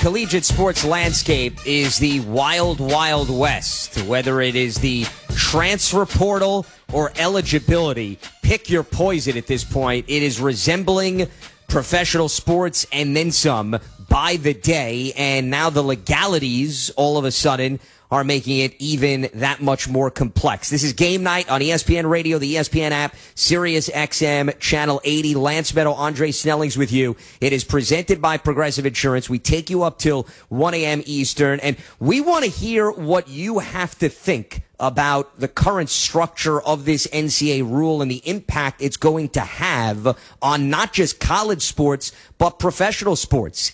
collegiate sports landscape is the wild, wild west. Whether it is the transfer portal or eligibility, pick your poison at this point. It is resembling professional sports and then some by the day. And now the legalities all of a sudden are making it even that much more complex. This is Game Night on ESPN Radio, the ESPN app, Sirius XM, Channel 80. Lance Meadow, Andre Snellings with you. It is presented by Progressive Insurance. We take you up till 1 a.m. Eastern, and we want to hear what you have to think about the current structure of this NCAA rule and the impact it's going to have on not just college sports, but professional sports.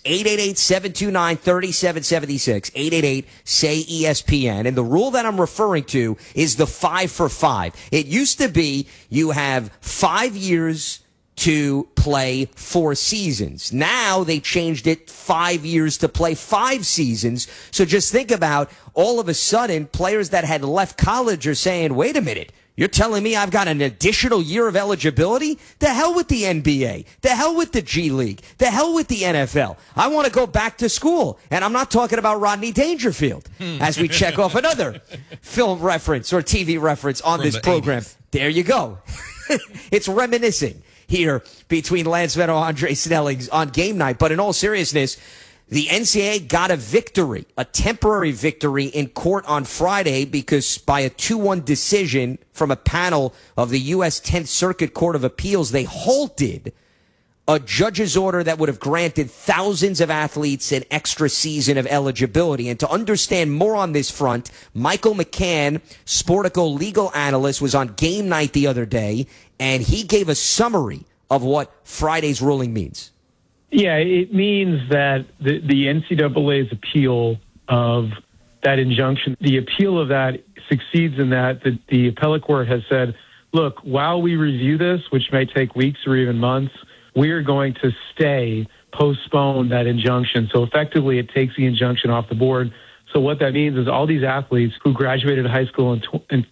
888-729-3776. 888-SAY-ESPN. And the rule that I'm referring to is the 5 for 5. It used to be you have 5 years to play 4 seasons. Now they changed it 5 years to play 5 seasons. So just think about all of a sudden players that had left college are saying, wait a minute, you're telling me I've got an additional year of eligibility? The hell with the NBA. The hell with the G League. The hell with the NFL. I want to go back to school. And I'm not talking about Rodney Dangerfield as we check off another film reference or TV reference on this program. 80s. There you go. It's reminiscing here between Lance Meadow and Andre Snellings on Game Night. But in all seriousness, the NCAA got a victory, a temporary victory in court on Friday because by a 2-1 decision from a panel of the U.S. 10th Circuit Court of Appeals, they halted a judge's order that would have granted thousands of athletes an extra season of eligibility. And to understand more on this front, Michael McCann, Sportico legal analyst, was on Game Night the other day, and he gave a summary of what Friday's ruling means. Yeah, it means that the NCAA's appeal of that injunction, the appeal of that succeeds in that the appellate court has said, look, while we review this, which may take weeks or even months, we are going to postpone that injunction. So effectively, it takes the injunction off the board. So what that means is all these athletes who graduated high school in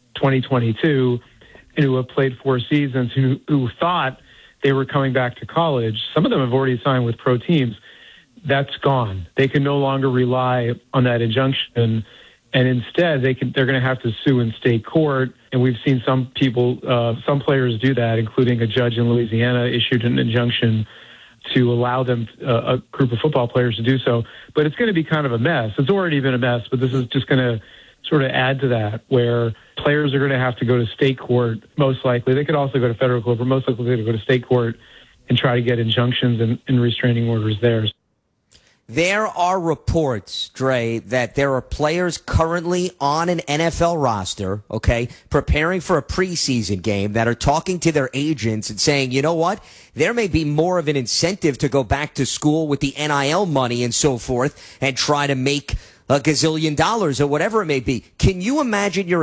2022 and who have played 4 seasons, who thought they were coming back to college, some of them have already signed with pro teams. That's gone. They can no longer rely on that injunction, and instead they're going to have to sue in state court. And we've seen some players do that, including a judge in Louisiana issued an injunction to allow them, a group of football players, to do so. But it's going to be kind of a mess. It's already been a mess, but this is just going to sort of add to that, where players are going to have to go to state court, most likely. They could also go to federal court, but most likely they're going to go to state court and try to get injunctions and restraining orders there. There are reports, Dre, that there are players currently on an NFL roster, okay, preparing for a preseason game that are talking to their agents and saying, you know what, there may be more of an incentive to go back to school with the NIL money and so forth and try to make $1 gazillion or whatever it may be. Can you imagine your